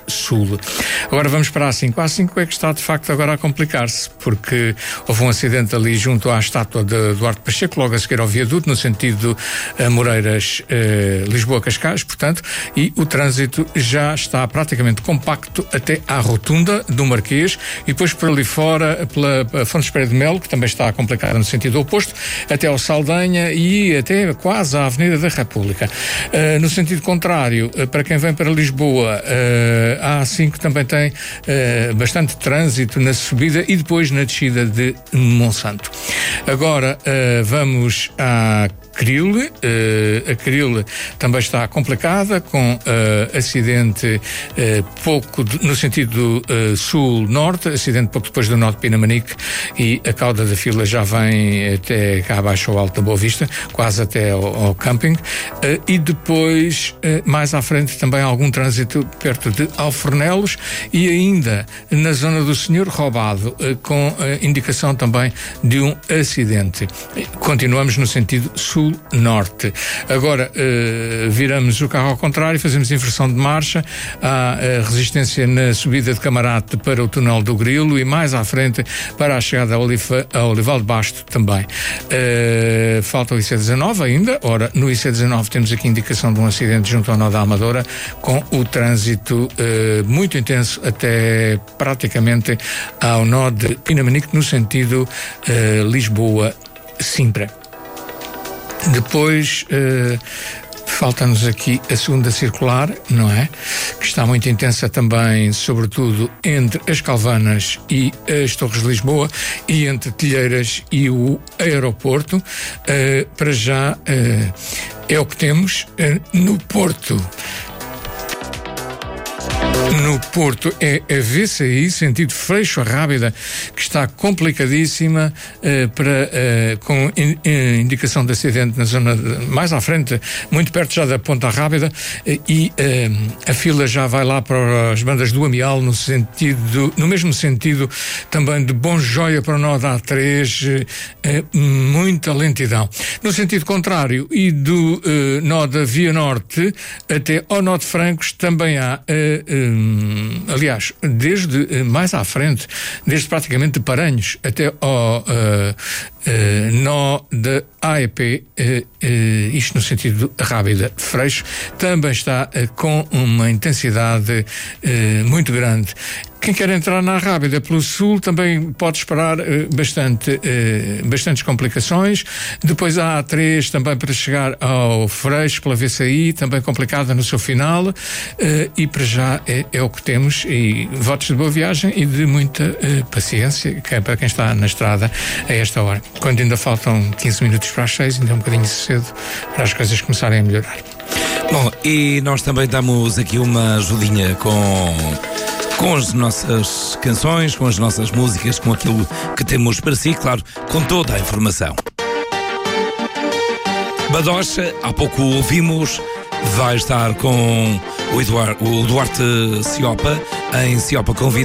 sul. Agora vamos para a A5. A A5 é que está de facto agora a complicar-se, porque houve um acidente ali junto à estátua de Duarte Pacheco, logo a seguir ao viaduto, no sentido Moreiras, Lisboa-Cascais, portanto, e o trânsito já está praticamente compacto até à rotunda do Marquês e depois por ali fora, pela Fontes Pereira de Melo, que também está complicada no sentido oposto, até ao Saldanha e até quase à Avenida da República. No sentido contrário, para quem vem para Lisboa, a A5 também tem bastante trânsito na subida e depois na descida de Monsanto. Agora vamos à Cril. A Cril também está complicada, com acidente no sentido sul-norte, acidente pouco depois do nó de Pinamanique, e a cauda da fila já vem até cá abaixo ao Alto da Boa Vista, quase até ao camping, e depois mais à frente também algum trânsito perto de Alfornelos e ainda na zona do Senhor Roubado, com indicação também de um acidente. Continuamos no sentido sul-norte. Agora viramos o carro ao contrário, fazemos inversão de marcha. Há resistência na subida de Camarate para o túnel do Grilo e mais à frente para a chegada a Olival de Basto também. Falta o IC19 ainda. Ora, no IC19 temos aqui indicação de um acidente junto ao nó da Amadora, com o trânsito muito intenso até praticamente ao nó de Pinamanique, no sentido Lisboa-Sintra. Depois falta-nos aqui a segunda circular, não é? Que está muito intensa também, sobretudo entre as Calvanas e as Torres de Lisboa e entre Telheiras e o aeroporto. Para já é o que temos. No Porto é a VCI, sentido Freixo a Rábida, que está complicadíssima, com indicação de acidente na zona mais à frente, muito perto já da Ponta Rábida, e a fila já vai lá para as bandas do Amial, no mesmo sentido também de Bom Joia para o nó da A3, muita lentidão. No sentido contrário, e do nó da Via Norte até ao nó de Francos, também há aliás, desde mais à frente, desde praticamente de Paranhos até ao nó da AEP, isto no sentido Rábida Freixo, também está com uma intensidade muito grande. Quem quer entrar na Rábida pelo sul também pode esperar bastantes complicações. Depois a A3 também para chegar ao Freixo pela VCI, também complicada no seu final, e para já é o que temos, e votos de boa viagem e de muita paciência, que é para quem está na estrada a esta hora. Quando ainda faltam 15 minutos para as 6, ainda é um bocadinho cedo para as coisas começarem a melhorar. Bom, e nós também damos aqui uma ajudinha com as nossas canções, com as nossas músicas, com aquilo que temos para si, claro, com toda a informação. Badocha, há pouco ouvimos, vai estar com o Duarte Ciopa, em Ciopa Convida.